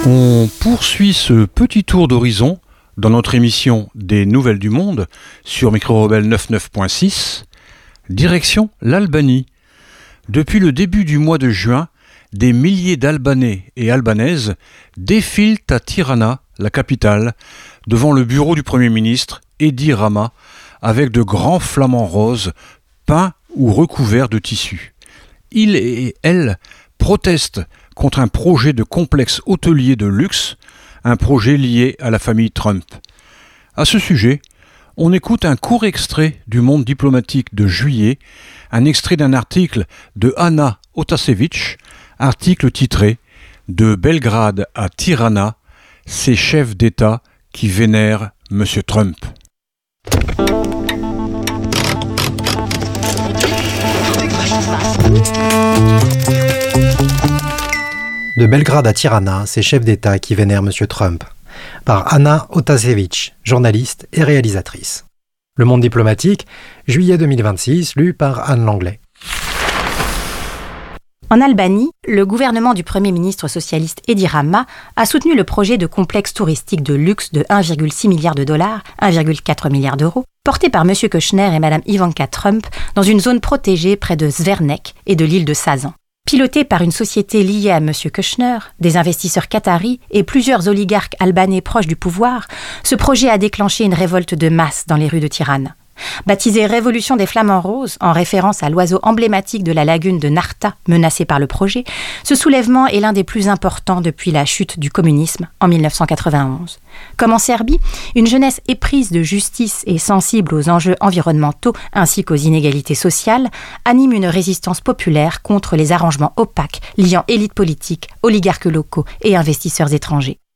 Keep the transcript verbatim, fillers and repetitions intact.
On poursuit ce petit tour d'horizon dans notre émission des Nouvelles du Monde sur Micro Rebelle quatre-vingt-neuf point six, direction l'Albanie. Depuis le début du mois de juin, des milliers d'Albanais et Albanaises défilent à Tirana, la capitale, devant le bureau du Premier ministre Edi Rama, avec de grands flamants roses peints ou recouverts de tissu. Ils et elles protestent contre un projet de complexe hôtelier de luxe, un projet lié à la famille Trump. À ce sujet, on écoute un court extrait du Monde diplomatique de juillet, un extrait d'un article de Ana Otasevic, article titré « De Belgrade à Tirana, ces chefs d'État qui vénèrent M. Trump ». De Belgrade à Tirana, ces chefs d'État qui vénèrent M. Trump, par Ana Otasevic, journaliste et réalisatrice. Le Monde diplomatique, juillet deux mille vingt-six, lu par Anne Langlais. En Albanie, le gouvernement du Premier ministre socialiste Edi Rama a soutenu le projet de complexe touristique de luxe de un virgule six milliard de dollars, un virgule quatre milliard d'euros, porté par M. Kushner et Mme Ivanka Trump dans une zone protégée près de Zvernek et de l'île de Sazan. Piloté par une société liée à M. Kushner, des investisseurs qataris et plusieurs oligarques albanais proches du pouvoir, ce projet a déclenché une révolte de masse dans les rues de Tirana. Baptisé Révolution des Flamants Roses, en référence à l'oiseau emblématique de la lagune de Narta menacée par le projet, ce soulèvement est l'un des plus importants depuis la chute du communisme en dix-neuf cent quatre-vingt-onze. Comme en Serbie, une jeunesse éprise de justice et sensible aux enjeux environnementaux ainsi qu'aux inégalités sociales anime une résistance populaire contre les arrangements opaques liant élites politiques, oligarques locaux et investisseurs étrangers.